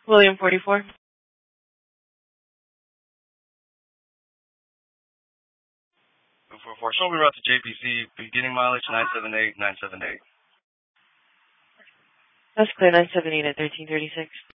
William 44. 244. Show me route to JPC. Beginning mileage 978, 978. That's clear, 978 at 1336.